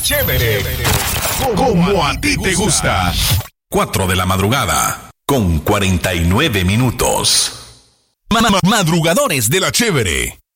Chévere. Como a ti te gusta. 4 de la madrugada, con 49 minutos. Madrugadores de la Chévere.